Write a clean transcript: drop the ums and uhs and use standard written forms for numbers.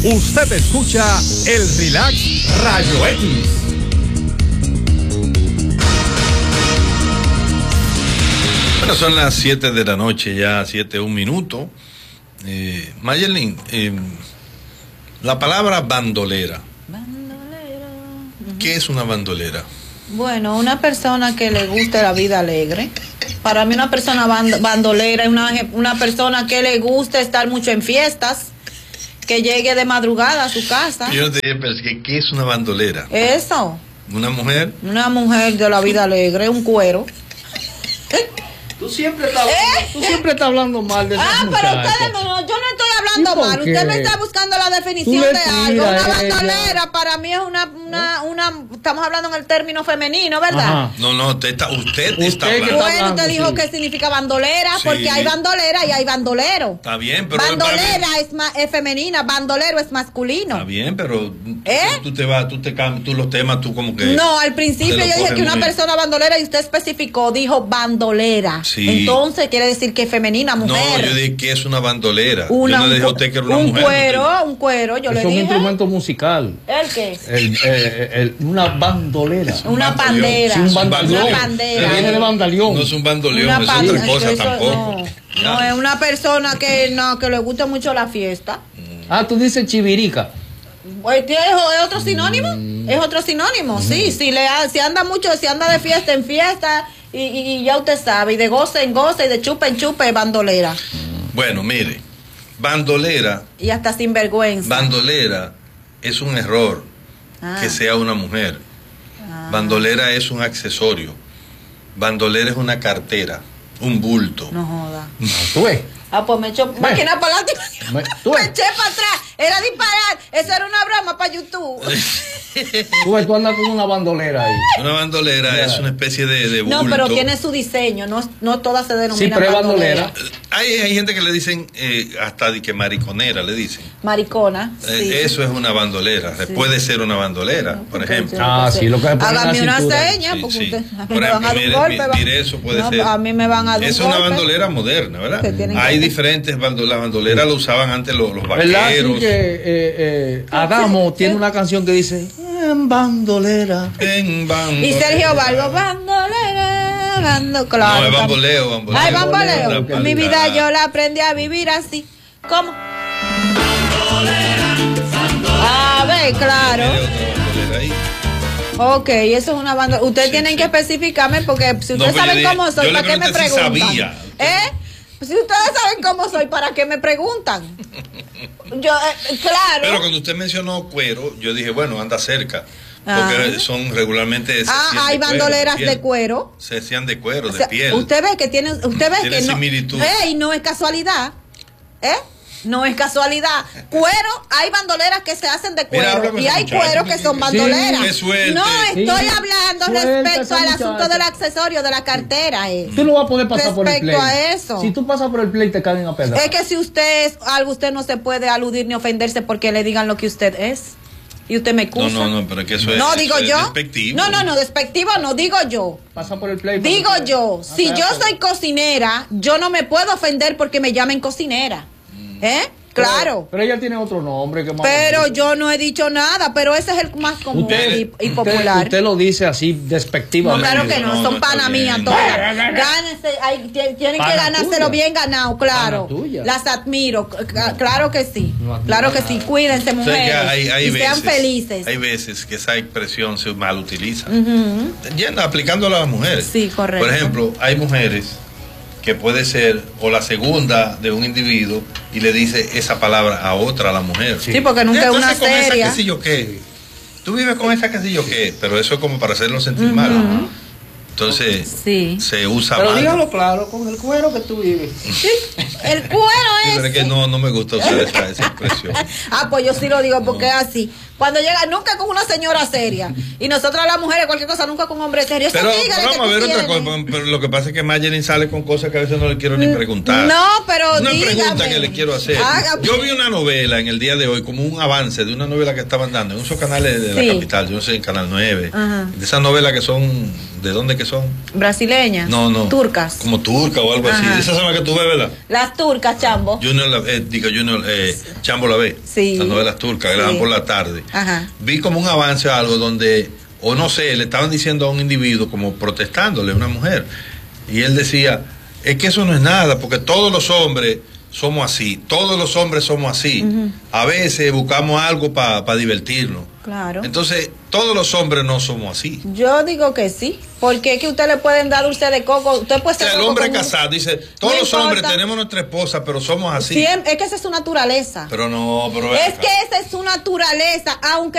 Usted escucha el Relax Rayo X. Bueno, son las 7 de la noche, ya 7:01. Mayelin, la palabra bandolera. Bandolera. ¿Qué es una bandolera? Bueno, una persona que le guste la vida alegre. Para mí una persona bandolera es una persona que le gusta estar mucho en fiestas, que llegue de madrugada a su casa. Yo te dije, pero ¿qué es una bandolera? Eso. ¿Una mujer? Una mujer de la vida alegre, un cuero. Tú siempre estás hablando mal de esa pero ustedes yo no estoy hablando mal. Usted me está buscando la definición de algo. Una bandolera para mí es una estamos hablando en el término femenino, ¿verdad? Ajá. No, usted está hablando. Bueno, usted dijo que significa bandolera, sí, porque hay bandolera y hay bandolero. Está bien, pero bandolera es femenina, bandolero es masculino. Está bien, pero tú los temas, tú como que... No, al principio yo dije que una persona bandolera y usted especificó, dijo bandolera. Sí. Entonces quiere decir que es femenina, mujer. No, yo dije que es una bandolera. Yo no le dije a usted que era una mujer. Un cuero, yo le dije. Es un instrumento musical. ¿El qué? Una bandolera. Una pandera. Sí, una pandera. Viene de bandaleón. No es un bandoleón, es otra cosa tampoco. No, es una persona que le gusta mucho la fiesta. Tú dices chivirica. Pues, ¿es otro sinónimo? Es otro sinónimo, sí. Si anda de fiesta en fiesta y ya usted sabe, y de goce en goce y de chupa en chupa es bandolera. Bueno, mire, bandolera. Y hasta sinvergüenza. Bandolera es un error que sea una mujer. Bandolera es un accesorio. Bandolera es una cartera, un bulto. No joda. ¿Tú ves? Pues me echó máquina para adelante. Me eché para atrás. Era disparar. Eso era una broma para YouTube. Tú andas con una bandolera ahí. Una bandolera es una especie de bulto. No, pero tiene su diseño. No todas se denominan bandolera. Hay gente que le dicen hasta de que mariconera le dicen. Maricona. Sí. Eso es una bandolera. Sí. Puede ser una bandolera, por ejemplo. Sí, lo que hágame una seña, porque sí. Usted, por ejemplo, mire, eso puede ser. A mí me van a dar es una bandolera moderna, ¿verdad? Hay diferentes bandoleras. La bandolera la usaban antes los vaqueros. Que Adamo tiene una canción que dice en bandolera. Y Sergio Vargas, bandolera, claro. No, es bamboleo. Ay, bamboleo. Mi vida yo la aprendí a vivir así. ¿Cómo? A ver, claro. Ok, eso es una banda. Ustedes tienen que especificarme porque si ustedes saben cómo soy, ¿para qué me preguntan? Si ustedes saben cómo soy, ¿para qué me preguntan? Claro. Pero cuando usted mencionó cuero, yo dije, bueno, anda cerca. Porque son regularmente... hay bandoleras de cuero. Se hacían de cuero, de piel. Usted ve que tiene que similitud. No es casualidad. No es casualidad. Cuero, hay bandoleras que se hacen de cuero. Y hay cueros que son bandoleras. Sí, no estoy hablando respecto al asunto del accesorio, de la cartera. Tú no vas a poder pasar por el play. Respecto a eso. Si tú pasas por el play, te caen a pedazos. Es que si usted es algo, usted no se puede aludir ni ofenderse porque le digan lo que usted es. Y usted me excusa. No, pero es que eso es. No, digo yo. Despectivo. No, despectivo no, digo yo. Pasa por el play. Digo yo, si yo soy cocinera, yo no me puedo ofender porque me llamen cocinera. Claro. Pero ella tiene otro nombre. Pero yo no he dicho nada, pero ese es el más común y popular. Usted lo dice así despectivamente. No, claro que no, son panas mías todas. Gánense, tienen que ganárselo bien ganado, claro. Las admiro, claro que sí. Claro que sí, cuídense, mujeres. Y sean felices. Hay veces que esa expresión se mal utiliza. Aplicándola a las mujeres. Sí, correcto. Por ejemplo, hay mujeres que puede ser o la segunda de un individuo y le dice esa palabra a otra, a la mujer. Sí, porque nunca es una seria. Esa, qué sé yo qué. Tú vives con esa, qué sé yo qué, pero eso es como para hacerlo sentir mal. Entonces, se usa pero mal. Pero dígalo claro, con el cuero que tú vives. El cuero es. Pero es que no me gusta usar esa expresión. Pues yo sí lo digo porque es así. Cuando llega, nunca con una señora seria. Y nosotras las mujeres, cualquier cosa, nunca con un hombre serio. Pero vamos a ver otra cosa. Pero lo que pasa es que Mayelin sale con cosas que a veces no le quiero ni preguntar. No, pero una pregunta que le quiero hacer. Yo vi una novela en el día de hoy, como un avance de una novela que estaban dando en esos canales de la capital, yo no sé, en Canal 9. De esas novelas que son ¿De dónde que son? Brasileñas. No. Turcas. Como turca o algo así. Esas son las que tú ves, ¿verdad? Las turcas, Chambo. Chambo la ve. Sí. Las novelas turcas, que le dan por la tarde. Ajá. Vi como un avance o algo donde, o no sé, le estaban diciendo a un individuo como protestándole a una mujer. Y él decía, es que eso no es nada, porque todos los hombres somos así, todos los hombres somos así. A veces buscamos algo para divertirnos. Claro. Entonces, todos los hombres no somos así. Yo digo que sí, porque es que usted le pueden dar dulce de coco. Usted puede ser el hombre casado dice, todos los hombres tenemos nuestra esposa, pero somos así. Sí, es que esa es su naturaleza. Pero no, pero es que esa es su naturaleza, aunque